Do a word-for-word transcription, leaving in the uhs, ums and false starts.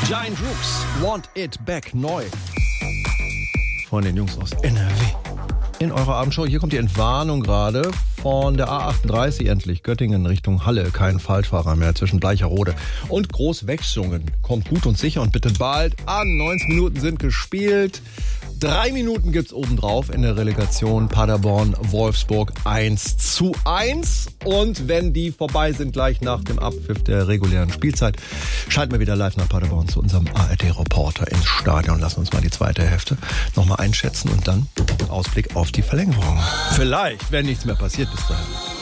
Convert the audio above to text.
Giant Rooks, Want It Back, neu. Von den Jungs aus N R W. In eurer Abendshow, hier kommt die Entwarnung gerade von der A achtunddreißig endlich. Göttingen Richtung Halle, kein Falschfahrer mehr zwischen Bleicherode und Großwechsungen. Kommt gut und sicher und bitte bald an. neunzig Minuten sind gespielt. Drei Minuten gibt's obendrauf in der Relegation Paderborn-Wolfsburg eins zu eins. Und wenn die vorbei sind, gleich nach dem Abpfiff der regulären Spielzeit, schalten wir wieder live nach Paderborn zu unserem A R D-Reporter ins Stadion. Lassen uns mal die zweite Hälfte nochmal einschätzen und dann Ausblick auf die Verlängerung. Vielleicht, wenn nichts mehr passiert bis dahin.